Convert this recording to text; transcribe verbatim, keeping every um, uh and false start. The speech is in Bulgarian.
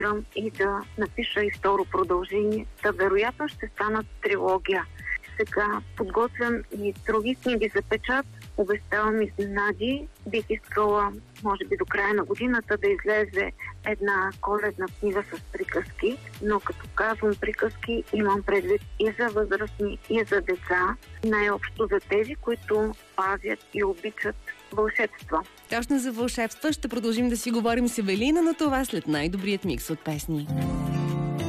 и да напиша и второ продължение. Та вероятно ще станат трилогия. Сега подготвям и други книги за печат. Обещавам изненади. Бих искала, може би до края на годината, да излезе една коледна книга с приказки, но като казвам приказки, имам предвид и за възрастни, и за деца, най-общо за тези, които пазят и обичат вълшебство. Точно за вълшебство ще продължим да си говорим с Евелина, но това след най-добрият микс от песни.